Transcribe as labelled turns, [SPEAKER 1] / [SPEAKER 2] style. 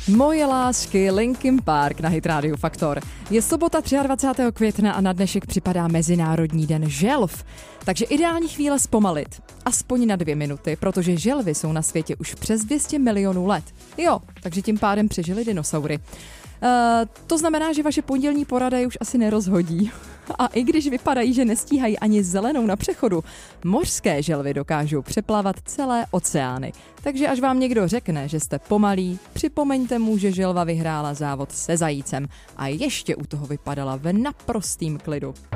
[SPEAKER 1] Moje lásky, Linkin Park na Hit Radio Faktor. Je sobota 23. května a na dnešek připadá Mezinárodní den želv. Takže ideální chvíle zpomalit. Aspoň na 2 minuty, protože želvy jsou na světě už přes 200 milionů let. Jo, takže tím pádem přežili dinosaury. To znamená, že vaše pondělní porada je už asi nerozhodí. A i když vypadají, že nestíhají ani zelenou na přechodu, mořské želvy dokážou přeplavat celé oceány. Takže až vám někdo řekne, že jste pomalí, připomeňte mu, že želva vyhrála závod se zajícem a ještě u toho vypadala v naprostým klidu.